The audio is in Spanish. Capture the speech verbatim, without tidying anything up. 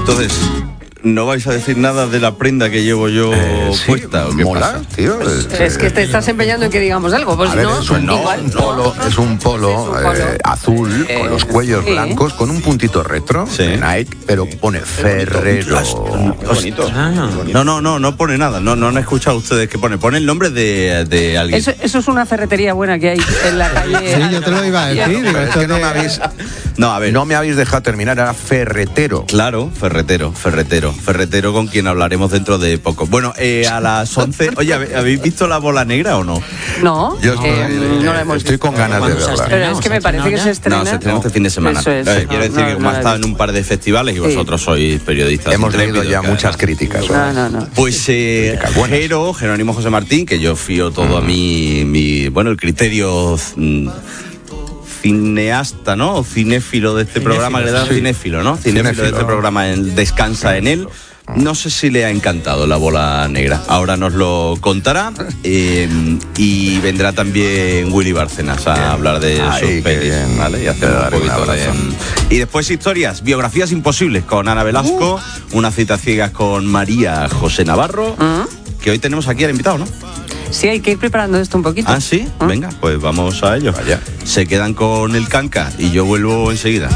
Entonces, ¿no vais a decir nada de la prenda que llevo yo eh, sí, puesta? ¿O qué mola, pasa? tío. Es, es que te estás empeñando en que digamos algo. Pues a ver, no, es un, no, igual. un polo, es un polo, es un polo. Eh, azul, eh, con los cuellos sí. blancos, con un puntito retro, sí. de Nike, pero pone Ferrero. Qué bonito. Ah, no, no, no, no pone nada. No, no han escuchado ustedes que pone. Pone el nombre de, de alguien. Eso, eso es una ferretería buena que hay en la calle. Sí, yo te lo iba a decir. Digo, es que no me habéis... No, a ver. No me habéis dejado terminar, era ferretero. Claro, ferretero, ferretero. Ferretero con quien hablaremos dentro de poco. Bueno, eh, a las once... Oye, ¿habéis visto La Bola Negra o no? No. Yo estoy, eh, eh, no la hemos estoy con ganas de verla. Pero es que me parece que se estrena... No, se estrena este fin de semana. Eso es. Eh, quiero decir no, que como no ha estado en un par de festivales y vosotros sí. sois periodistas. Hemos leído ya muchas críticas. No, no, no. Pues eh, Jero, Jerónimo José Martín, que yo fío todo mm. a mi, mi... Bueno, el criterio... Mm, cineasta, ¿no? O cinéfilo de este cinéfilo, programa, que le dan sí. cinéfilo, ¿no? Cinéfilo, cinéfilo de este programa, el descansa en él. No sé si le ha encantado La Bola Negra. Ahora nos lo contará. Eh, y vendrá también Willy Bárcenas a bien. hablar de Ay, sus pelis, bien. ¿vale? Y hacer un poquito de... Y después historias, biografías imposibles con Ana Velasco, uh. una cita ciegas con María José Navarro, uh. que hoy tenemos aquí al invitado, ¿no? Sí, hay que ir preparando esto un poquito. Ah, sí, ¿Mm? Venga, pues vamos a ello. Vaya. Se quedan con el Canca y yo vuelvo enseguida.